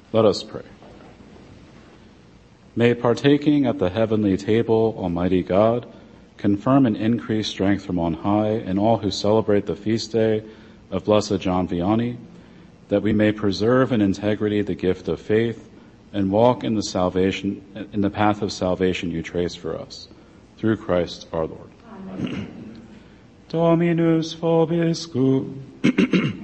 Let us pray. May partaking at the heavenly table, Almighty God, confirm and increase strength from on high in all who celebrate the feast day of Blessed John Vianney, that we may preserve in integrity the gift of faith and walk in the path of salvation you trace for us. Through Christ our Lord. Amen. Dominus vobiscum.